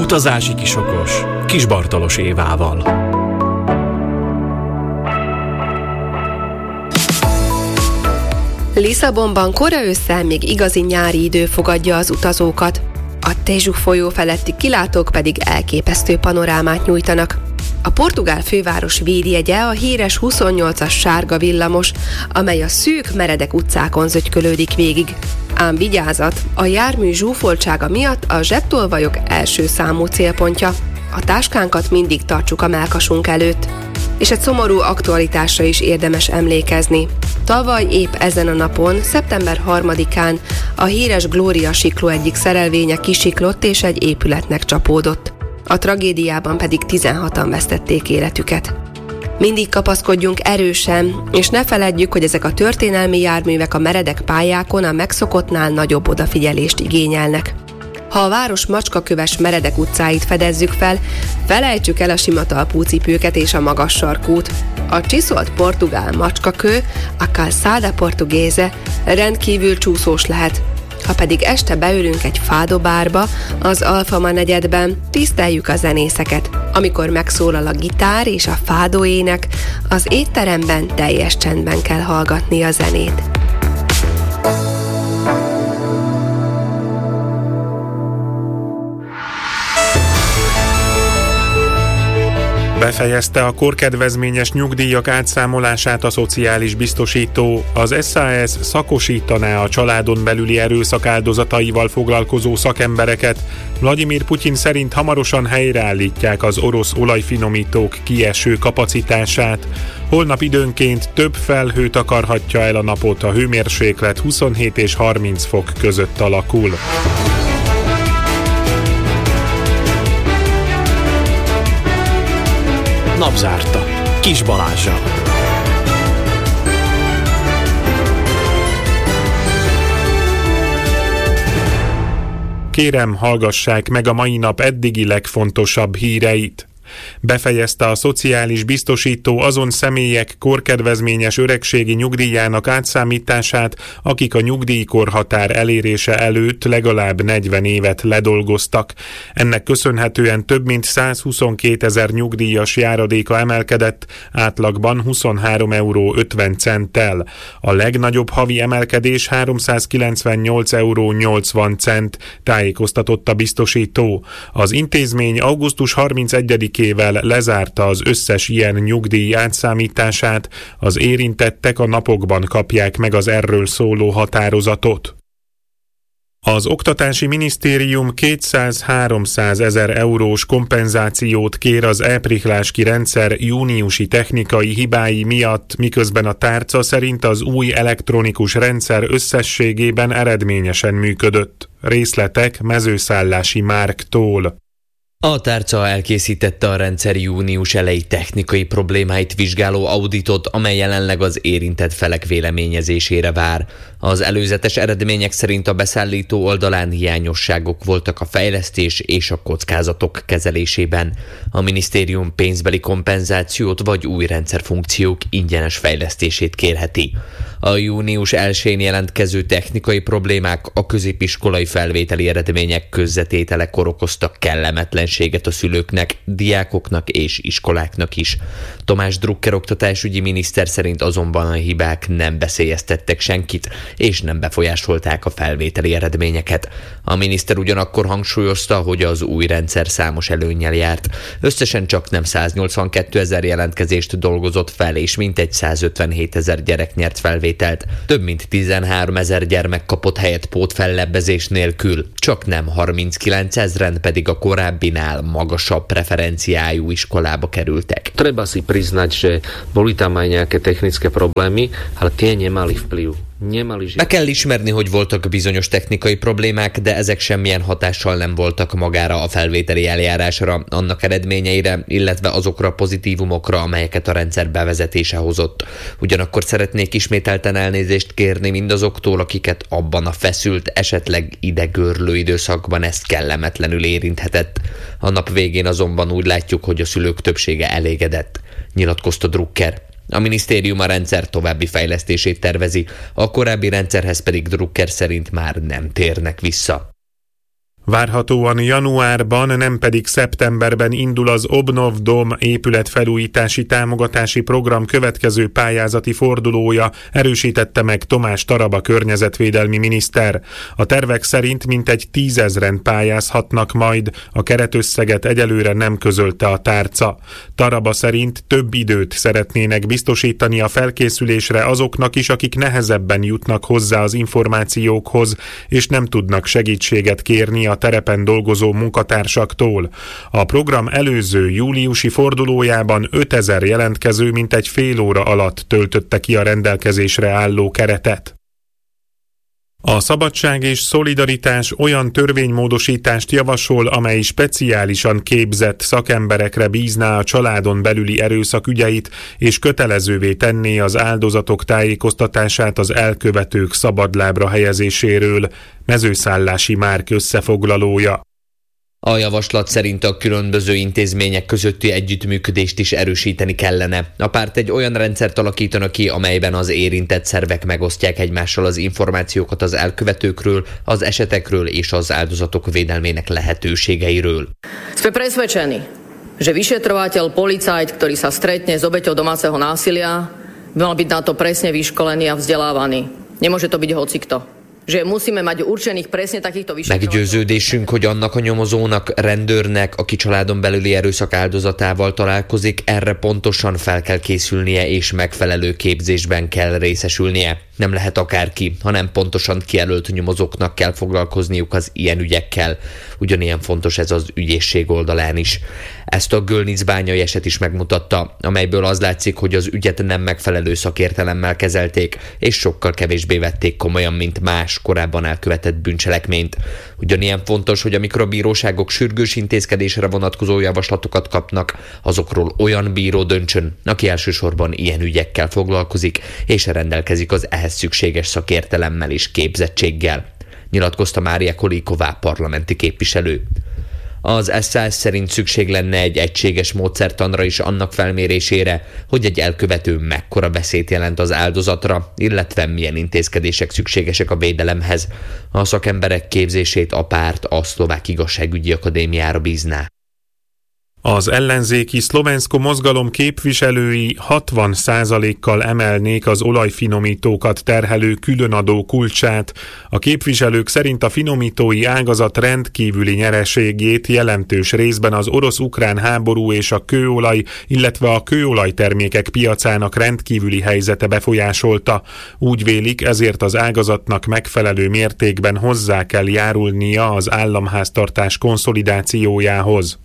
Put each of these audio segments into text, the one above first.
Utazási kisokos Kis Bartalos Évával. Lisszabonban kora ősszel még igazi nyári idő fogadja az utazókat. A Tejo folyó feletti kilátók pedig elképesztő panorámát nyújtanak. A portugál főváros védjegye a híres 28-as sárga villamos, amely a szűk, meredek utcákon zögykölődik végig. Ám vigyázat, a jármű zsúfoltsága miatt a zsebtolvajok első számú célpontja. A táskánkat mindig tartsuk a mellkasunk előtt. És egy szomorú aktualitásra is érdemes emlékezni. Tavaly épp ezen a napon, szeptember 3-án a híres Glória sikló egyik szerelvénye kisiklott és egy épületnek csapódott. A tragédiában pedig 16-an vesztették életüket. Mindig kapaszkodjunk erősen, és ne feledjük, hogy ezek a történelmi járművek a meredek pályákon a megszokottnál nagyobb odafigyelést igényelnek. Ha a város macskaköves meredek utcáit fedezzük fel, felejtsük el a sima talpú cipőket és a magas sarkút. A csiszolt portugál macskakő, a calçada portuguesa rendkívül csúszós lehet. Ha pedig este beülünk egy fádobárba, az Alfama negyedben, tiszteljük a zenészeket. Amikor megszólal a gitár és a fádóének, az étteremben teljes csendben kell hallgatni a zenét. Befejezte a korkedvezményes nyugdíjak átszámolását a szociális biztosító. Az SAS szakosítaná a családon belüli erőszak áldozataival foglalkozó szakembereket. Vladimir Putyin szerint hamarosan helyreállítják az orosz olajfinomítók kieső kapacitását. Holnap időnként több felhő takarhatja el a napot, a hőmérséklet 27 és 30 fok között alakul. Napzárta Kis Balázsral. Kérem, hallgassák meg a mai nap eddigi legfontosabb híreit. Befejezte a szociális biztosító azon személyek korkedvezményes öregségi nyugdíjának átszámítását, akik a nyugdíjkorhatár elérése előtt legalább 40 évet ledolgoztak. Ennek köszönhetően több mint 122 000 nyugdíjas járadéka emelkedett, átlagban 23,50 euró. A legnagyobb havi emelkedés 398,80 euró, tájékoztatott a biztosító. Az intézmény augusztus 31-ével lezárta az összes ilyen nyugdíj átszámítását, az érintettek a napokban kapják meg az erről szóló határozatot. Az Oktatási Minisztérium 200-300 000 eurós kompenzációt kér az e-prichláski rendszer júniusi technikai hibái miatt, miközben a tárca szerint az új elektronikus rendszer összességében eredményesen működött. Részletek Mezőszállási Márktól. A tárca elkészítette a rendszer június elejé technikai problémáit vizsgáló auditot, amely jelenleg az érintett felek véleményezésére vár. Az előzetes eredmények szerint a beszállító oldalán hiányosságok voltak a fejlesztés és a kockázatok kezelésében. A minisztérium pénzbeli kompenzációt vagy új rendszerfunkciók ingyenes fejlesztését kérheti. A június 1-én jelentkező technikai problémák a középiskolai felvételi eredmények közzetételekor okoztak kellemetlenséget a szülőknek, diákoknak és iskoláknak is. Tomás Drucker oktatásügyi miniszter szerint azonban a hibák nem veszélyeztettek senkit, és nem befolyásolták a felvételi eredményeket. A miniszter ugyanakkor hangsúlyozta, hogy az új rendszer számos előnnyel járt. Összesen csak nem 182 000 jelentkezést dolgozott fel, és mintegy 157 000 gyerek nyert felvételt. Több mint 13 000 gyermek kapott helyet pótfellebbezés nélkül, csak nem 39 000 pedig a korábbinál magasabb preferenciájú iskolába kerültek. Treba si priznať, že boli tam aj nejaké technické problémy, ale tie nemali vplyv. Be kell ismerni, hogy voltak bizonyos technikai problémák, de ezek semmilyen hatással nem voltak magára a felvételi eljárásra, annak eredményeire, illetve azokra a pozitívumokra, amelyeket a rendszer bevezetése hozott. Ugyanakkor szeretnék ismételten elnézést kérni mindazoktól, akiket abban a feszült, esetleg idegőrlő időszakban ez kellemetlenül érinthetett. A nap végén azonban úgy látjuk, hogy a szülők többsége elégedett, nyilatkozta Drucker. A minisztérium a rendszer további fejlesztését tervezi, a korábbi rendszerhez pedig Drucker szerint már nem térnek vissza. Várhatóan januárban, nem pedig szeptemberben indul az Obnov Dom épületfelújítási támogatási program következő pályázati fordulója, erősítette meg Tomás Taraba környezetvédelmi miniszter. A tervek szerint mintegy 10 000-en pályázhatnak majd, a keretösszeget egyelőre nem közölte a tárca. Taraba szerint több időt szeretnének biztosítani a felkészülésre azoknak is, akik nehezebben jutnak hozzá az információkhoz, és nem tudnak segítséget kérni a terepen dolgozó munkatársaktól. A program előző júliusi fordulójában 5000 jelentkező mintegy fél óra alatt töltötte ki a rendelkezésre álló keretet. A Szabadság és Szolidaritás olyan törvénymódosítást javasol, amely speciálisan képzett szakemberekre bízná a családon belüli erőszak ügyeit, és kötelezővé tenné az áldozatok tájékoztatását az elkövetők szabadlábra helyezéséről. Mezőszállási Márk összefoglalója. A javaslat szerint a különböző intézmények közötti együttműködést is erősíteni kellene. A párt egy olyan rendszert alakítana ki, amelyben az érintett szervek megosztják egymással az információkat az elkövetőkről, az esetekről és az áldozatok védelmének lehetőségeiről. Sme presvedčení, že vyšetrovateľ, policajt, ktorý sa stretne s obeťou domáceho násilia, by mal byť na to presne vyškolený a vzdelávaný. Nemôže to byť hocikto. Meggyőződésünk, hogy annak a nyomozónak, rendőrnek, aki családon belüli erőszak áldozatával találkozik, erre pontosan fel kell készülnie és megfelelő képzésben kell részesülnie. Nem lehet akárki, hanem pontosan kijelölt nyomozóknak kell foglalkozniuk az ilyen ügyekkel. Ugyanilyen fontos ez az ügyészség oldalán is. Ezt a Gölnicz-bányai eset is megmutatta, amelyből az látszik, hogy az ügyet nem megfelelő szakértelemmel kezelték, és sokkal kevésbé vették komolyan, mint más korábban elkövetett bűncselekményt. Ugyanilyen fontos, hogy amikor a bíróságok sürgős intézkedésre vonatkozó javaslatokat kapnak, azokról olyan bíró döntsön, aki elsősorban ilyen ügyekkel foglalkozik, és rendelkezik az ehhez szükséges szakértelemmel és képzettséggel, nyilatkozta Mária Kolíková parlamenti képviselő. Az SZSZ szerint szükség lenne egy egységes módszertanra is annak felmérésére, hogy egy elkövető mekkora veszélyt jelent az áldozatra, illetve milyen intézkedések szükségesek a védelemhez. A szakemberek képzését a párt a Szlovák Igazságügyi Akadémiára bízná. Az ellenzéki Szlovensko mozgalom képviselői 60%-kal emelnék az olajfinomítókat terhelő különadó kulcsát. A képviselők szerint a finomítói ágazat rendkívüli nyereségét jelentős részben az orosz-ukrán háború és a kőolaj, illetve a kőolajtermékek piacának rendkívüli helyzete befolyásolta. Úgy vélik, ezért az ágazatnak megfelelő mértékben hozzá kell járulnia az államháztartás konszolidációjához.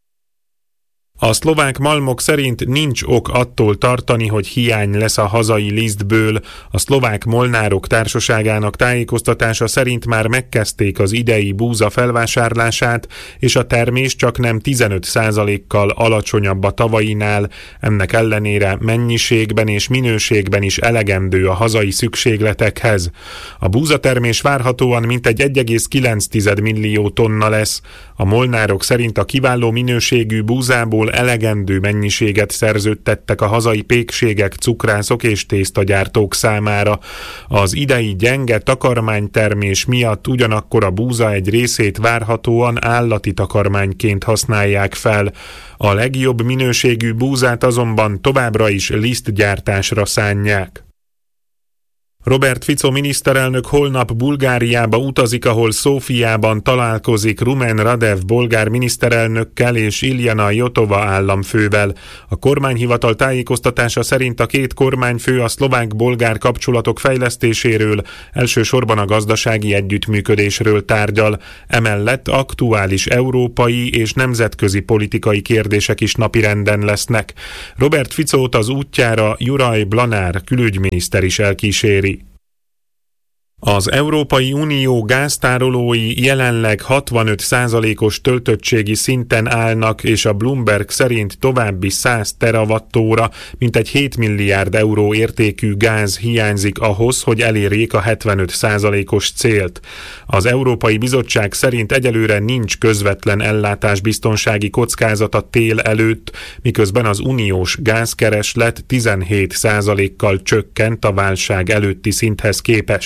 A szlovák malmok szerint nincs ok attól tartani, hogy hiány lesz a hazai lisztből. A szlovák molnárok társaságának tájékoztatása szerint már megkezdték az idei búza felvásárlását, és a termés csak nem 15%-kal alacsonyabb a tavainál. Ennek ellenére mennyiségben és minőségben is elegendő a hazai szükségletekhez. A búzatermés várhatóan mintegy 1,9 millió tonna lesz. A molnárok szerint a kiváló minőségű búzából elegendő mennyiséget szerződtettek a hazai pékségek, cukrászok és tésztagyártók számára. Az idei gyenge takarmánytermés miatt ugyanakkor a búza egy részét várhatóan állati takarmányként használják fel. A legjobb minőségű búzát azonban továbbra is lisztgyártásra szánják. Robert Fico miniszterelnök holnap Bulgáriába utazik, ahol Szófiában találkozik Rumen Radev bolgár miniszterelnökkel és Iljana Jotova államfővel. A kormányhivatal tájékoztatása szerint a két kormányfő a szlovák-bolgár kapcsolatok fejlesztéséről, elsősorban a gazdasági együttműködésről tárgyal. Emellett aktuális európai és nemzetközi politikai kérdések is napirenden lesznek. Robert Ficót az útjára Juraj Blanár külügyminiszter is elkíséri. Az Európai Unió gáztárolói jelenleg 65%-os töltöttségi szinten állnak, és a Bloomberg szerint további 100 terawattóra, mintegy 7 milliárd euró értékű gáz hiányzik ahhoz, hogy elérjék a 75%-os célt. Az Európai Bizottság szerint egyelőre nincs közvetlen ellátásbiztonsági kockázat a tél előtt, miközben az uniós gázkereslet 17%-kal csökkent a válság előtti szinthez képest.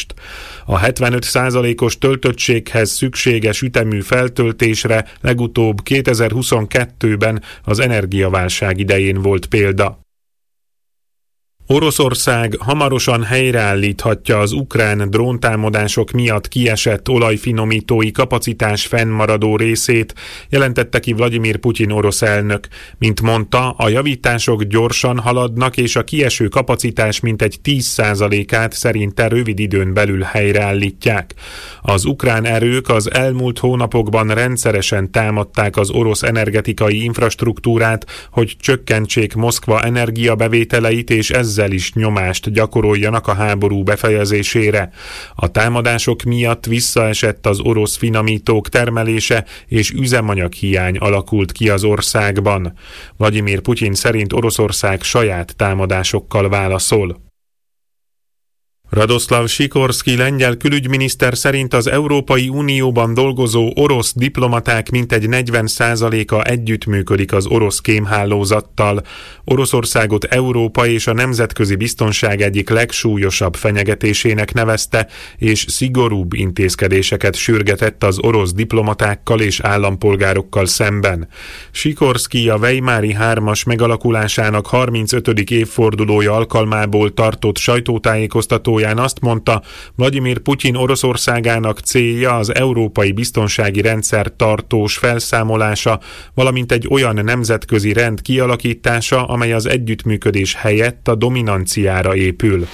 A 75%-os töltöttséghez szükséges ütemű feltöltésre legutóbb 2022-ben az energiaválság idején volt példa. Oroszország hamarosan helyreállíthatja az ukrán dróntámadások miatt kiesett olajfinomítói kapacitás fennmaradó részét, jelentette ki Vladimir Putyin orosz elnök. Mint mondta, a javítások gyorsan haladnak, és a kieső kapacitás mintegy 10%-át szerinte rövid időn belül helyreállítják. Az ukrán erők az elmúlt hónapokban rendszeresen támadták az orosz energetikai infrastruktúrát, hogy csökkentsék Moszkva energiabevételeit, és ezzel is nyomást gyakoroljanak a háború befejezésére. A támadások miatt visszaesett az orosz finomítók termelése, és üzemanyaghiány alakult ki az országban. Vladimir Putyin szerint Oroszország saját támadásokkal válaszol. Radoszlav Sikorszky lengyel külügyminiszter szerint az Európai Unióban dolgozó orosz diplomaták mintegy 40%-a együttműködik az orosz kémhálózattal. Oroszországot Európa és a nemzetközi biztonság egyik legsúlyosabb fenyegetésének nevezte, és szigorúbb intézkedéseket sürgetett az orosz diplomatákkal és állampolgárokkal szemben. Sikorszky a Weimári 3-as megalakulásának 35. évfordulója alkalmából tartott sajtótájékoztatóján azt mondta, Vladimir Putyin Oroszországának célja az európai biztonsági rendszer tartós felszámolása, valamint egy olyan nemzetközi rend kialakítása, amely az együttműködés helyett a dominanciára épül.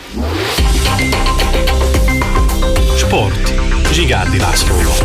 Sport. Zsigárdi Lászlóval.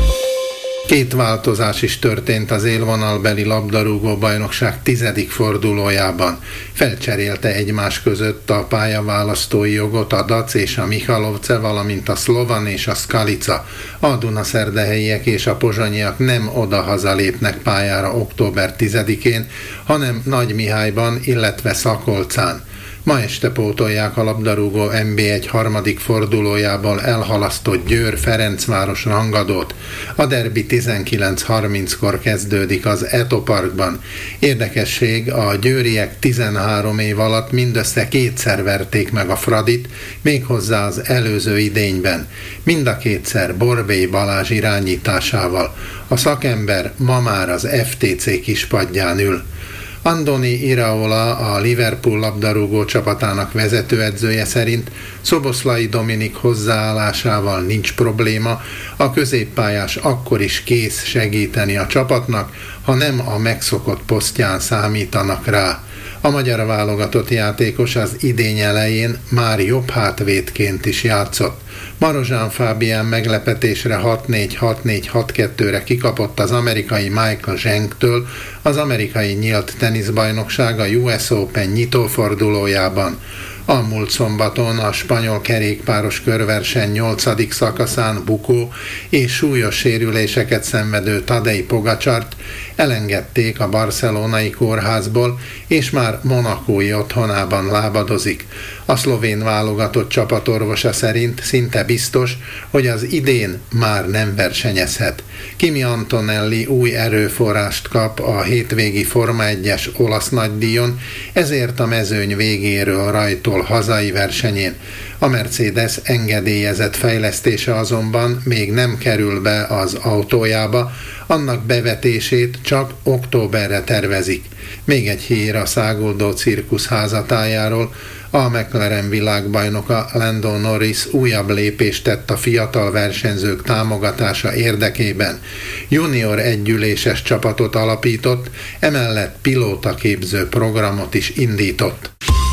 Két változás is történt az élvonalbeli labdarúgó bajnokság 10. fordulójában. Felcserélte egymás között a pályaválasztói jogot a Dac és a Michalovce, valamint a Slovan és a Skalica. A dunaszerdahelyiek és a pozsonyiak nem oda-haza lépnek pályára október 10-én, hanem Nagymihályban, illetve Szakolcán. Ma este pótolják a labdarúgó NB1 harmadik fordulójából elhalasztott Győr-Ferencváros rangadót. A derbi 19:30-kor kezdődik az Eto Parkban. Érdekesség, a győriek 13 év alatt mindössze kétszer verték meg a Fradit, méghozzá az előző idényben. Mind a kétszer Borbély Balázs irányításával. A szakember ma már az FTC kispadján ül. Andoni Iraola, a Liverpool labdarúgó csapatának vezetőedzője szerint Szoboszlai Dominik hozzáállásával nincs probléma, a középpályás akkor is kész segíteni a csapatnak, ha nem a megszokott posztján számítanak rá. A magyar válogatott játékos az idény elején már jobb hátvédként is játszott. Marozsán Fábián meglepetésre 6-4-6-4-6-2-re kikapott az amerikai Michael Zsenktől az amerikai nyílt teniszbajnokság a US Open nyitófordulójában. A múlt szombaton a spanyol kerékpáros körverseny 8. szakaszán bukó és súlyos sérüléseket szenvedő Tadej Pogacsart elengedték a barcelonai kórházból, és már monakói otthonában lábadozik. A szlovén válogatott csapatorvosa szerint szinte biztos, hogy az idén már nem versenyezhet. Kimi Antonelli új erőforrást kap a hétvégi Forma 1-es olasz nagydíjon, ezért a mezőny végéről rajtol hazai versenyén. A Mercedes engedélyezett fejlesztése azonban még nem kerül be az autójába, annak bevetését csak októberre tervezik. Még egy hír a száguldó cirkusz házatájáról. A McLaren világbajnoka Lando Norris újabb lépést tett a fiatal versenyzők támogatása érdekében. Junior együléses csapatot alapított, emellett pilótaképző programot is indított.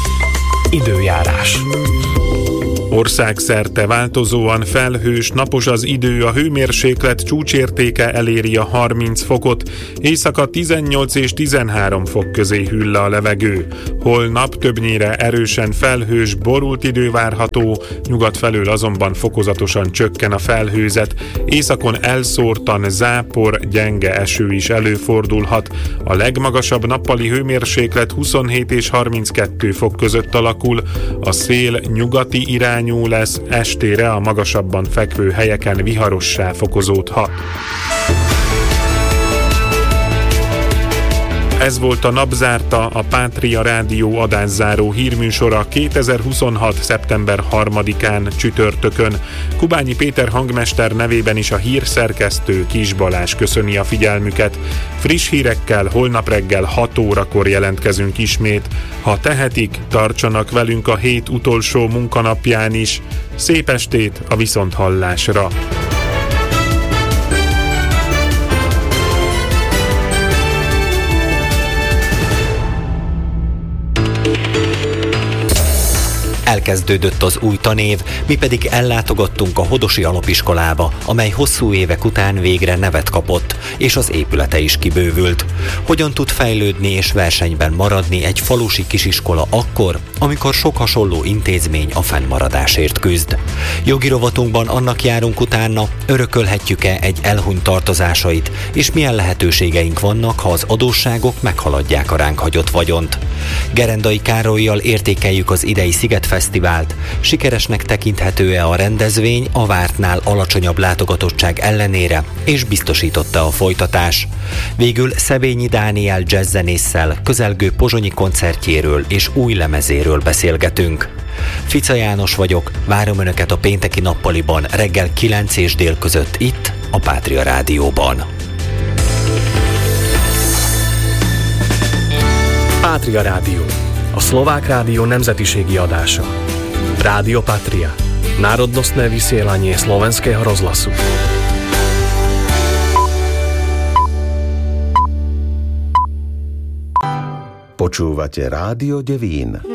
Időjárás. Országszerte változóan felhős, napos az idő, a hőmérséklet csúcsértéke eléri a 30 fokot, éjszaka 18 és 13 fok közé hűl le a levegő. Holnap többnyire erősen felhős, borult idő várható, nyugat felől azonban fokozatosan csökken a felhőzet, északon elszórtan zápor, gyenge eső is előfordulhat. A legmagasabb nappali hőmérséklet 27 és 32 fok között alakul, a szél nyugati irányú lesz, estére a magasabban fekvő helyeken viharossá fokozódhat. Ez volt a Napzárta, a Pátria Rádió adászáró hírműsora 2026. szeptember 3-án csütörtökön. Kubányi Péter hangmester nevében is a hírszerkesztő Kis Balázs köszöni a figyelmüket. Friss hírekkel holnap reggel 6 órakor jelentkezünk ismét. Ha tehetik, tartsanak velünk a hét utolsó munkanapján is. Szép estét a viszonthallásra! Elkezdődött az új tanév, mi pedig ellátogattunk a Hodosi Alapiskolába, amely hosszú évek után végre nevet kapott, és az épülete is kibővült. Hogyan tud fejlődni és versenyben maradni egy falusi kisiskola akkor, amikor sok hasonló intézmény a fennmaradásért küzd? Jogi rovatunkban annak járunk utána, örökölhetjük-e egy elhunyt tartozásait, és milyen lehetőségeink vannak, ha az adósságok meghaladják a ránk hagyott vagyont. Gerendai Károllyal értékeljük az idei Szigetfesztivált. Sikeresnek tekinthető-e a rendezvény a vártnál alacsonyabb látogatottság ellenére, és biztosította a folytatás. Végül Szebényi Dániel jazzzenésszel közelgő pozsonyi koncertjéről és új lemezéről beszélgetünk. Fica János vagyok, várom Önöket a pénteki nappaliban reggel 9 és dél között itt, a Pátria Rádióban. Pátria Rádió, a szlovák rádió nemzetiségi adása. Rádio Patria, národnostné vysielanie slovenského rozhlasu. Počúvate Rádio Devín.